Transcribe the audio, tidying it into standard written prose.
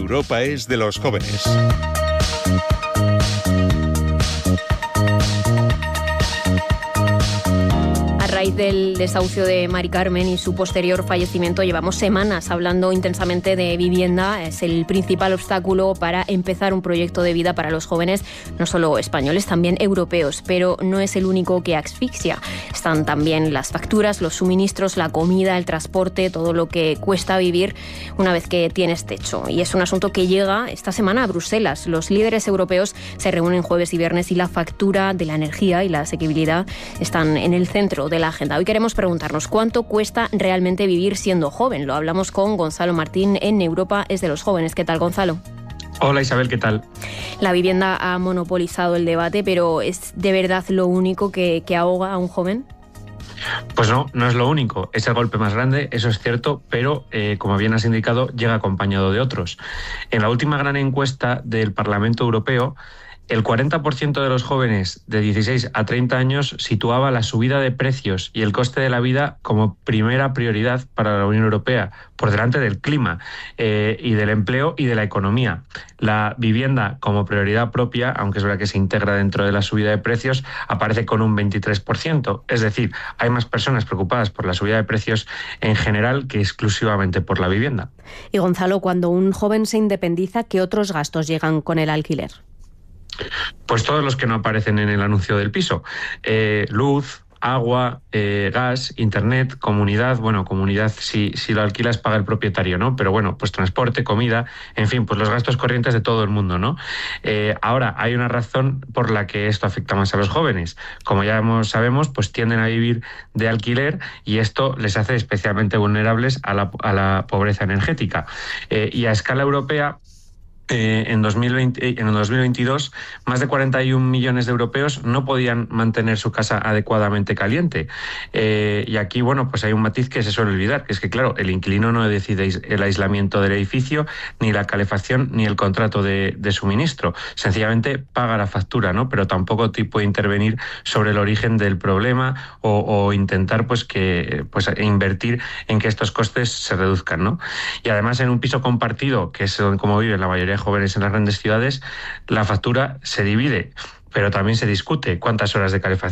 Europa es de los jóvenes. A raíz del desahucio de Mari Carmen y su posterior fallecimiento, llevamos semanas hablando intensamente de vivienda. Es el principal obstáculo para empezar un proyecto de vida para los jóvenes, no solo españoles, también europeos. Pero no es el único que asfixia. Están también las facturas, los suministros, la comida, el transporte, todo lo que cuesta vivir una vez que tienes techo. Y es un asunto que llega esta semana a Bruselas. Los líderes europeos se reúnen jueves y viernes y la factura de la energía y la asequibilidad están en el centro de la agenda. Hoy queremos preguntarnos cuánto cuesta realmente vivir siendo joven. Lo hablamos con Gonzalo Martín en Europa es de los jóvenes. ¿Qué tal, Gonzalo? Hola Isabel, ¿qué tal? La vivienda ha monopolizado el debate, pero ¿es de verdad lo único que ahoga a un joven? Pues no es lo único. Es el golpe más grande, eso es cierto, pero como bien has indicado, llega acompañado de otros. En la última gran encuesta del Parlamento Europeo, el 40% de los jóvenes de 16 a 30 años situaba la subida de precios y el coste de la vida como primera prioridad para la Unión Europea, por delante del clima y del empleo y de la economía. La vivienda como prioridad propia, aunque es verdad que se integra dentro de la subida de precios, aparece con un 23%. Es decir, hay más personas preocupadas por la subida de precios en general que exclusivamente por la vivienda. Y Gonzalo, cuando un joven se independiza, ¿qué otros gastos llegan con el alquiler? Pues todos los que no aparecen en el anuncio del piso. Luz, agua, gas, internet, comunidad. Bueno, comunidad si lo alquilas paga el propietario, ¿no? Pero bueno, pues transporte, comida, en fin, pues los gastos corrientes de todo el mundo, ¿no? Ahora, hay una razón por la que esto afecta más a los jóvenes. Como ya sabemos, pues tienden a vivir de alquiler y esto les hace especialmente vulnerables a la pobreza energética. Y a escala europea, en el 2022, más de 41 millones de europeos no podían mantener su casa adecuadamente caliente. Y aquí, bueno, pues hay un matiz que se suele olvidar, que es que, claro, el inquilino no decide el aislamiento del edificio, ni la calefacción, ni el contrato de suministro. Sencillamente paga la factura, ¿no? Pero tampoco puede intervenir sobre el origen del problema o intentar, pues, invertir en que estos costes se reduzcan, ¿no? Y además, en un piso compartido, que es como viven la mayoría de jóvenes en las grandes ciudades, la factura se divide, pero también se discute cuántas horas de calefacción